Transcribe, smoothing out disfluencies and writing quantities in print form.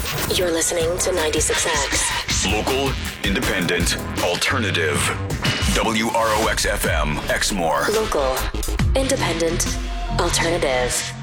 You're listening to 96X. Local, independent, alternative. WROX FM, Exmoor. Local, independent, alternative.